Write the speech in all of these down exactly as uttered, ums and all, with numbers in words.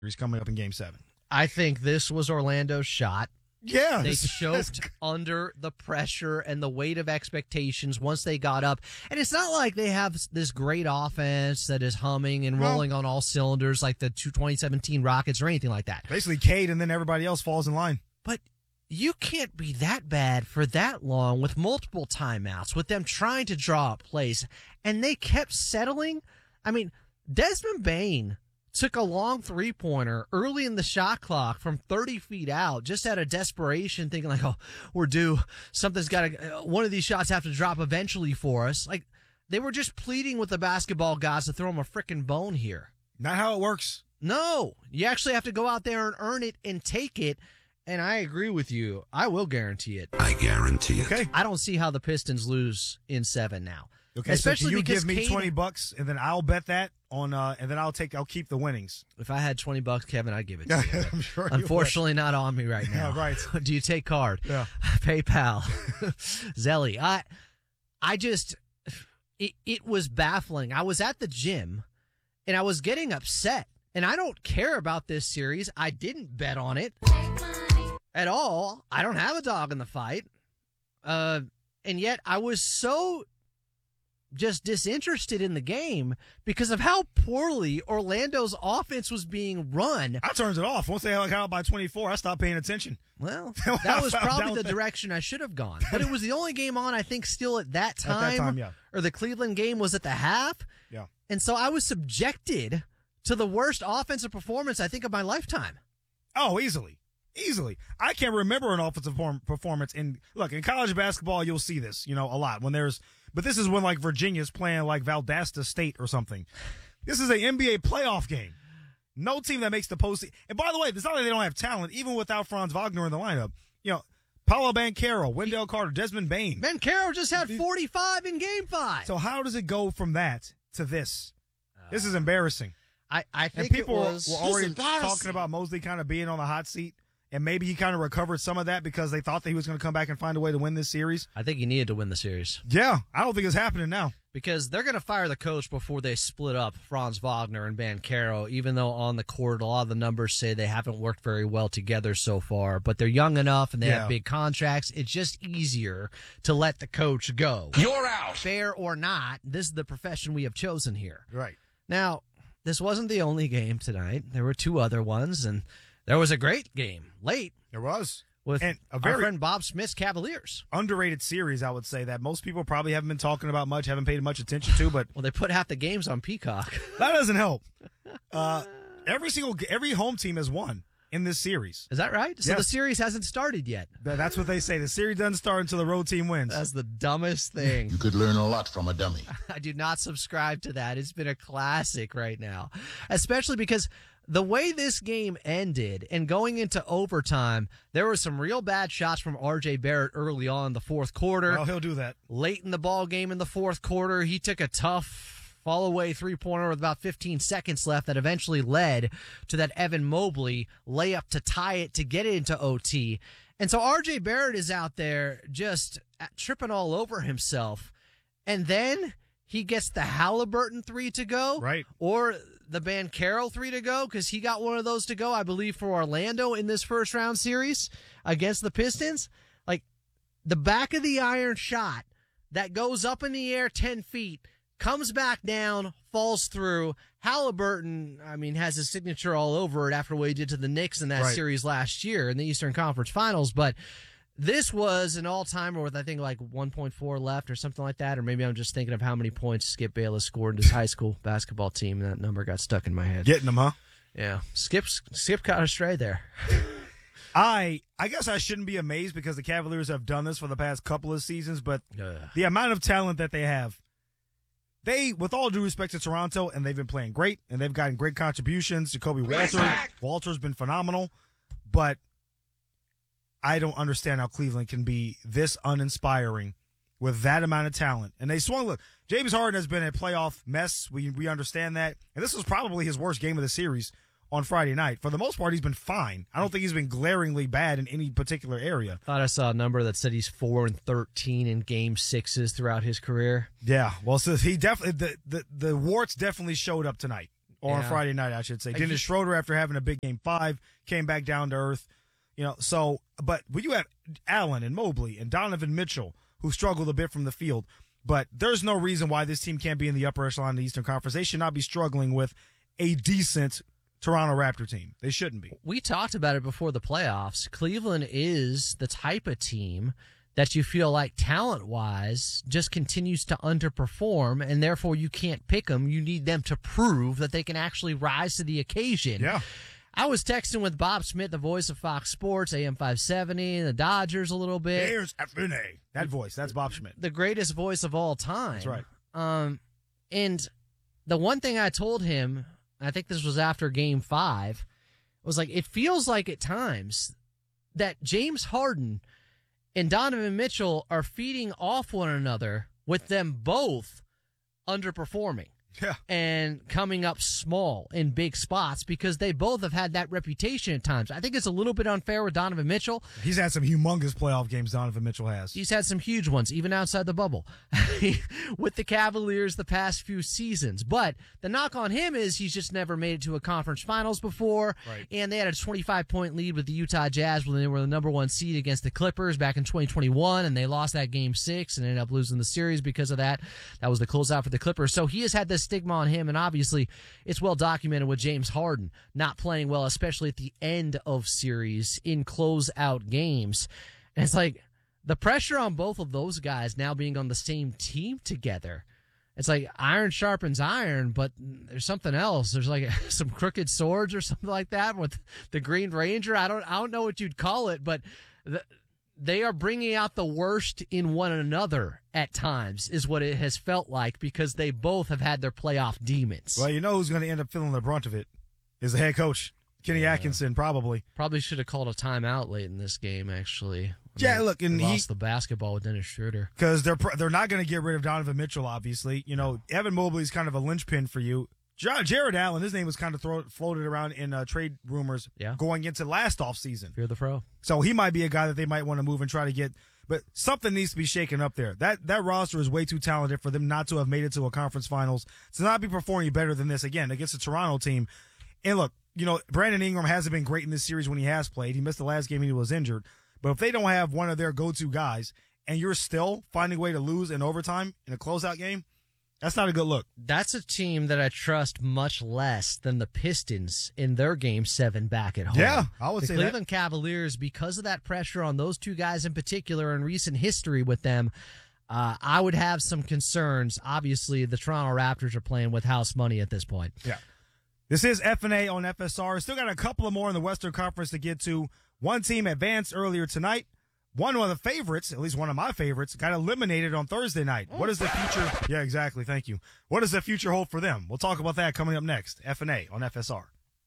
He's coming up in Game Seven. I think this was Orlando's shot. Yeah. They choked under the pressure and the weight of expectations once they got up. And it's not like they have this great offense that is humming and rolling well, on all cylinders like the twenty seventeen Rockets or anything like that. Basically, Cade and then everybody else falls in line. But you can't be that bad for that long with multiple timeouts, with them trying to draw up plays. And they kept settling. I mean, Desmond Bane took a long three-pointer early in the shot clock from thirty feet out, just out of desperation, thinking like, oh, we're due. Something's got to, uh, one of these shots have to drop eventually for us. Like, they were just pleading with the basketball gods to throw them a freaking bone here. Not how it works. No. You actually have to go out there and earn it and take it. And I agree with you. I will guarantee it. I guarantee it. Okay. I don't see how the Pistons lose in seven now. Okay, especially so can you because give me Cade, twenty bucks, and then I'll bet that on, uh, and then I'll take, I'll keep the winnings. If I had twenty bucks, Kevin, I'd give it to you. I'm sure. Unfortunately, not on me right now. Yeah, right. Do you take card? Yeah. PayPal, Zelly. I, I just, it, it was baffling. I was at the gym, and I was getting upset. And I don't care about this series. I didn't bet on it at all. I don't have a dog in the fight. Uh, and yet I was so just disinterested in the game because of how poorly Orlando's offense was being run. I turned it off. Once they got out by twenty-four, I stopped paying attention. Well, that was probably the direction I should have gone. But it was the only game on, I think, still at that time. At that time, yeah. Or the Cleveland game was at the half. Yeah. And so I was subjected to the worst offensive performance, I think, of my lifetime. Oh, easily. Easily. I can't remember an offensive form, performance in, look, in college basketball, you'll see this, you know, a lot when there's, but this is when like Virginia's playing like Valdosta State or something. This is an N B A playoff game. No team that makes the postseason. And by the way, it's not like they don't have talent, even without Franz Wagner in the lineup. You know, Paolo Banchero, Wendell Carter, Desmond Bane. Banchero just had forty-five in game five. So how does it go from that to this? This is embarrassing. I, I think and people it was, were already talking about Mosley kind of being on the hot seat. And maybe he kind of recovered some of that because they thought that he was going to come back and find a way to win this series. I think he needed to win the series. Yeah, I don't think it's happening now. Because they're going to fire the coach before they split up Franz Wagner and Banchero, even though on the court a lot of the numbers say they haven't worked very well together so far. But they're young enough and they yeah. have big contracts. It's just easier to let the coach go. You're out. Fair or not, this is the profession we have chosen here. Right. Now, this wasn't the only game tonight. There were two other ones, and there was a great game late. There was. With and a our very friend Bob Smith's Cavaliers. Underrated series, I would say, that most people probably haven't been talking about much, haven't paid much attention to. But well, they put half the games on Peacock. That doesn't help. Uh, every single every home team has won in this series. Is that right? So yes. The series hasn't started yet. That's what they say. The series doesn't start until the road team wins. That's the dumbest thing. You could learn a lot from a dummy. I do not subscribe to that. It's been a classic right now, especially because the way this game ended and going into overtime, there were some real bad shots from R J Barrett early on in the fourth quarter. Well, he'll do that. Late in the ball game in the fourth quarter, he took a tough fall-away three-pointer with about fifteen seconds left that eventually led to that Evan Mobley layup to tie it to get it into O T. And so R J Barrett is out there just tripping all over himself. And then he gets the Halliburton three to go. Right. Or the Banchero three to go, because he got one of those to go, I believe, for Orlando in this first round series against the Pistons. Like, the back of the iron shot that goes up in the air ten feet, comes back down, falls through. Halliburton, I mean, has his signature all over it after what he did to the Knicks in that right. series last year in the Eastern Conference Finals. But this was an all-timer with, I think, like one point four left or something like that. Or maybe I'm just thinking of how many points Skip Bayless scored in his high school basketball team, and that number got stuck in my head. Getting them, huh? Yeah. Skip, Skip caught astray there. I I guess I shouldn't be amazed because the Cavaliers have done this for the past couple of seasons, but Ugh. the amount of talent that they have, they, with all due respect to Toronto, and they've been playing great, and they've gotten great contributions. Jacoby Walter, Walter's been phenomenal, but I don't understand how Cleveland can be this uninspiring with that amount of talent. And they swung. Look, James Harden has been a playoff mess. We we understand that. And this was probably his worst game of the series on Friday night. For the most part, he's been fine. I don't think he's been glaringly bad in any particular area. Thought I saw a number that said he's four and thirteen in game sixes throughout his career. Yeah, well, so he definitely the, the the warts definitely showed up tonight. or on Yeah. Friday night, I should say. Uh, Dennis he- Schroeder, after having a big game five, came back down to earth. You know, so, but when you have Allen and Mobley and Donovan Mitchell, who struggled a bit from the field, but there's no reason why this team can't be in the upper echelon of the Eastern Conference. They should not be struggling with a decent Toronto Raptor team. They shouldn't be. We talked about it before the playoffs. Cleveland is the type of team that you feel like talent-wise just continues to underperform, and therefore you can't pick them. You need them to prove that they can actually rise to the occasion. Yeah. I was texting with Bob Smith, the voice of Fox Sports, A M five seventy, and the Dodgers a little bit. Here's F N A. That voice, that's Bob Schmidt. The greatest voice of all time. That's right. Um, and the one thing I told him, I think this was after game five, was like, it feels like at times that James Harden and Donovan Mitchell are feeding off one another with them both underperforming. Yeah. And coming up small in big spots because they both have had that reputation at times. I think it's a little bit unfair with Donovan Mitchell. He's had some humongous playoff games, Donovan Mitchell has. He's had some huge ones, even outside the bubble, with the Cavaliers the past few seasons. But the knock on him is he's just never made it to a conference finals before. Right. And they had a twenty-five point lead with the Utah Jazz when they were the number one seed against the Clippers back in twenty twenty-one, and they lost that game six and ended up losing the series because of that. That was the closeout for the Clippers. So he has had this stigma on him, and obviously it's well documented with James Harden not playing well, especially at the end of series in closeout games. And it's like the pressure on both of those guys now being on the same team together. It's like iron sharpens iron, but there's something else. There's like some crooked swords or something like that with the Green Ranger. I don't, I don't know what you'd call it, but the, they are bringing out the worst in one another at times, is what it has felt like, because they both have had their playoff demons. Well, you know who's going to end up feeling the brunt of it is the head coach, Kenny Yeah. Atkinson, probably. Probably should have called a timeout late in this game, actually. Yeah, They- look, and they he- lost the basketball with Dennis Schroeder. Because they're pr- they're not going to get rid of Donovan Mitchell, obviously. You know, Evan Mobley's kind of a linchpin for you. Jar- Jared Allen, his name was kind of throw- floated around in uh, trade rumors Yeah. going into last offseason. Fear the Fro. So he might be a guy that they might want to move and try to get. But something needs to be shaken up there. That that roster is way too talented for them not to have made it to a conference finals, to not be performing better than this, again, against a Toronto team. And look, you know, Brandon Ingram hasn't been great in this series when he has played. He missed the last game and he was injured. But if they don't have one of their go-to guys and you're still finding a way to lose in overtime in a closeout game, that's not a good look. That's a team that I trust much less than the Pistons in their game seven back at home. Yeah, I would the say that. Cleveland Cavaliers, because of that pressure on those two guys in particular in recent history with them, uh, I would have some concerns. Obviously, the Toronto Raptors are playing with house money at this point. Yeah. This is F N A on F S R. Still got a couple of more in the Western Conference to get to. One team advanced earlier tonight. One of the favorites, at least one of my favorites, got eliminated on Thursday night. What is the future? Yeah, exactly. Thank you. What does the future hold for them? We'll talk about that coming up next. F N A on F S R.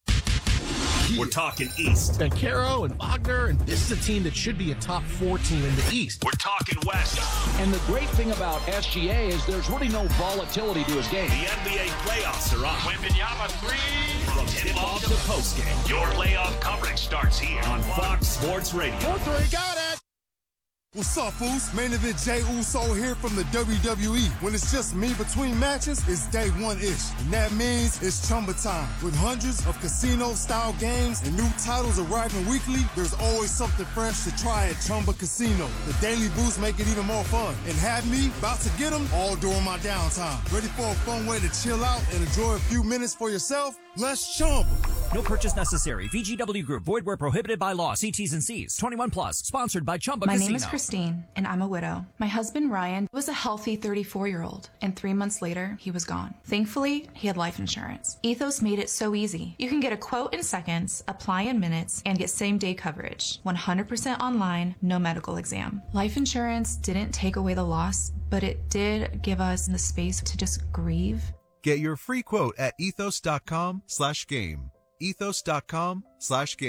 We're talking East. Caro and Wagner, and this is a team that should be a top four team in the East. We're talking West. And the great thing about S G A is there's really no volatility to his game. The N B A playoffs are on. Wembanyama three. From tip-off to postgame, your playoff coverage starts here on Fox Sports Radio. Three, got it! What's up, fools? Main event Jay Uso here from the W W E. When it's just me between matches, it's day one-ish. And that means it's Chumba time. With hundreds of casino-style games and new titles arriving weekly, there's always something fresh to try at Chumba Casino. The daily boosts make it even more fun. And have me about to get them all during my downtime. Ready for a fun way to chill out and enjoy a few minutes for yourself? Let's Chumba. No purchase necessary. V G W Group. Void where prohibited by law. See T's and C's. twenty-one plus. Sponsored by Chumba My Casino. name is Christine, and I'm a widow. My husband, Ryan, was a healthy thirty-four-year-old, and three months later, he was gone. Thankfully, he had life insurance. Ethos made it so easy. You can get a quote in seconds, apply in minutes, and get same-day coverage. one hundred percent online, no medical exam. Life insurance didn't take away the loss, but it did give us the space to just grieve. Get your free quote at ethos.com slash game. Ethos.com slash game.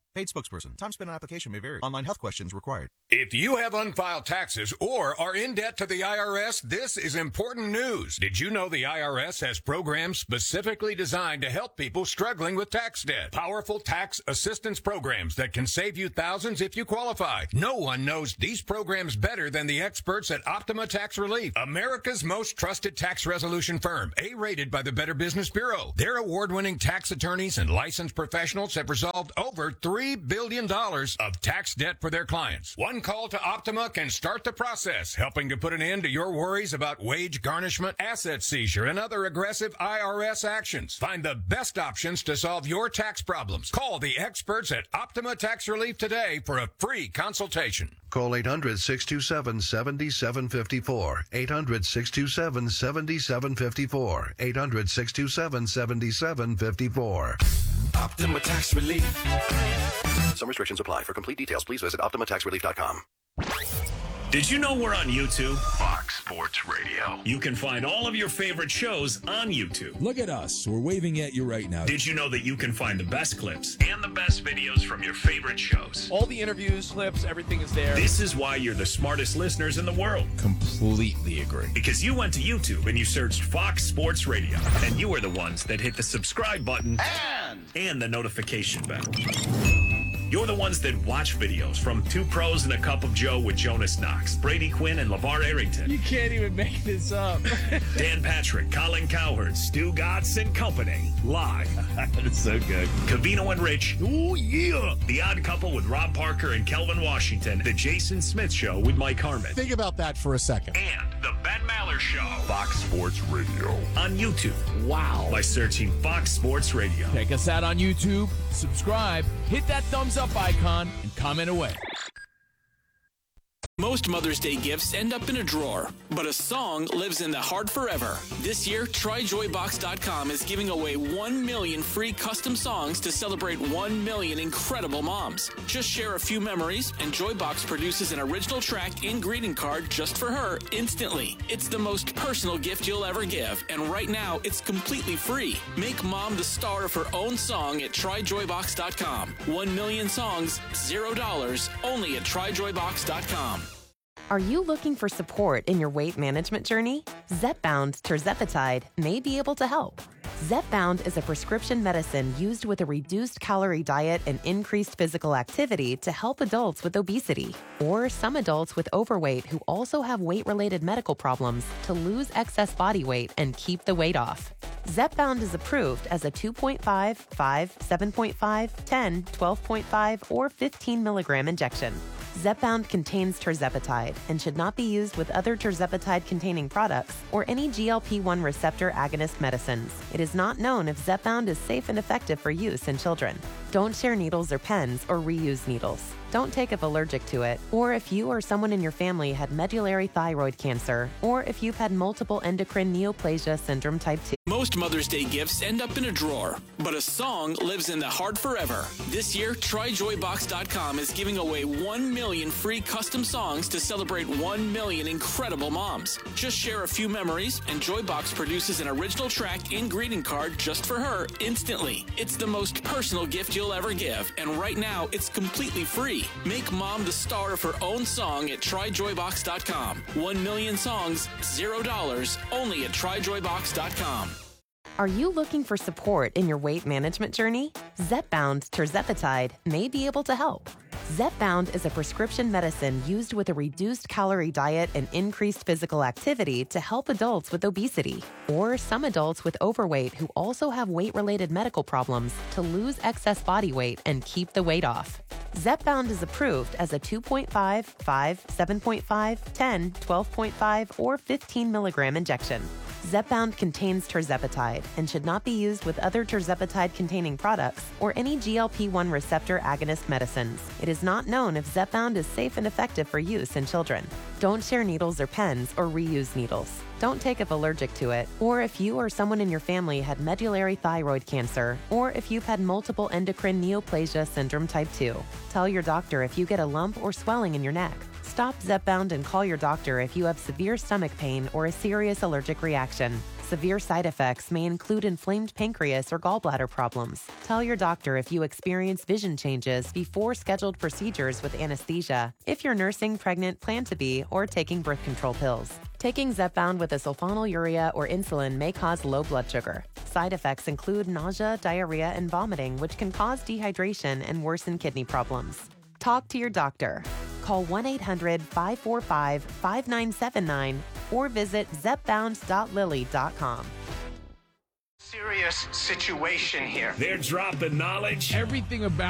Paid spokesperson. Time spent on application may vary. Online health questions required. If you have unfiled taxes or are in debt to the I R S, this is important news. Did you know the I R S has programs specifically designed to help people struggling with tax debt? Powerful tax assistance programs that can save you thousands if you qualify. No one knows these programs better than the experts at Optima Tax Relief, America's most trusted tax resolution firm, A-rated by the Better Business Bureau. Their award-winning tax attorneys and licensed professionals have resolved over three billion dollars of tax debt for their clients. One call to Optima can start the process, helping to put an end to your worries about wage garnishment, asset seizure, and other aggressive I R S actions. Find the best options to solve your tax problems. Call the experts at Optima Tax Relief today for a free consultation. Call eight hundred, six two seven, seven seven five four. eight hundred, six two seven, seven seven five four. eight hundred, six two seven, seven seven five four. Optima Tax Relief. Some restrictions apply. For complete details, please visit optima tax relief dot com. Did you know we're on YouTube? Fox Sports Radio. You can find all of your favorite shows on YouTube. Look at us. We're waving at you right now. Did you know that you can find the best clips and the best videos from your favorite shows? All the interviews, clips, everything is there. This is why you're the smartest listeners in the world. Completely agree. Because you went to YouTube and you searched Fox Sports Radio. And you were the ones that hit the subscribe button and, and the notification bell. You're the ones that watch videos from Two Pros and a Cup of Joe with Jonas Knox, Brady Quinn, and LeVar Arrington. You can't even make this up. Dan Patrick, Colin Cowherd, Stu Gatz, and company. Live. That's so good. Cavino and Rich. Oh, yeah. The Odd Couple with Rob Parker and Kelvin Washington. The Jason Smith Show with Mike Harmon. Think about that for a second. And the Ben Maller Show. Fox Sports Radio. On YouTube. Wow. By searching Fox Sports Radio. Check us out on YouTube. Subscribe. Hit that thumbs up icon and comment away. Most Mother's Day gifts end up in a drawer, but a song lives in the heart forever. This year, Try Joy Box dot com is giving away one million free custom songs to celebrate one million incredible moms. Just share a few memories, and Joybox produces an original track and greeting card just for her instantly. It's the most personal gift you'll ever give, and right now, it's completely free. Make mom the star of her own song at Try Joy Box dot com. One million songs, zero dollars, only at Try Joy Box dot com. Are you looking for support in your weight management journey? Zepbound tirzepatide may be able to help. Zepbound is a prescription medicine used with a reduced calorie diet and increased physical activity to help adults with obesity or some adults with overweight who also have weight-related medical problems to lose excess body weight and keep the weight off. Zepbound is approved as a two point five, five, seven point five, ten, twelve point five, or fifteen milligram injection. Zepbound contains tirzepatide and should not be used with other tirzepatide-containing products or any G L P one receptor agonist medicines. It is not known if Zepbound is safe and effective for use in children. Don't share needles or pens or reuse needles. Don't take if allergic to it, or if you or someone in your family had medullary thyroid cancer, or if you've had multiple endocrine neoplasia syndrome type two. Most Mother's Day gifts end up in a drawer, but a song lives in the heart forever. This year, Try Joy Box dot com is giving away one million free custom songs to celebrate one million incredible moms. Just share a few memories, and Joybox produces an original track and greeting card just for her instantly. It's the most personal gift you'll ever give, and right now, it's completely free. Make mom the star of her own song at Try Joy Box dot com. One million songs, zero dollars, only at Try Joy Box dot com. Are you looking for support in your weight management journey? Zepbound tirzepatide may be able to help. Zepbound is a prescription medicine used with a reduced calorie diet and increased physical activity to help adults with obesity or some adults with overweight who also have weight-related medical problems to lose excess body weight and keep the weight off. Zepbound is approved as a two point five, five, seven point five, ten, twelve point five, or fifteen milligram injection. Zepbound contains tirzepatide and should not be used with other tirzepatide-containing products or any G L P one receptor agonist medicines. It is not known if Zepbound is safe and effective for use in children. Don't share needles or pens or reuse needles. Don't take if allergic to it, or if you or someone in your family had medullary thyroid cancer, or if you've had multiple endocrine neoplasia syndrome type two. Tell your doctor if you get a lump or swelling in your neck. Stop Zepbound and call your doctor if you have severe stomach pain or a serious allergic reaction. Severe side effects may include inflamed pancreas or gallbladder problems. Tell your doctor if you experience vision changes before scheduled procedures with anesthesia, if you're nursing, pregnant, plan to be, or taking birth control pills. Taking Zepbound with a sulfonylurea or insulin may cause low blood sugar. Side effects include nausea, diarrhea, and vomiting, which can cause dehydration and worsen kidney problems. Talk to your doctor. Call one eight hundred five four five five nine seven nine or visit zepbound dot lilly dot com. Serious situation here. They're dropping knowledge. Everything about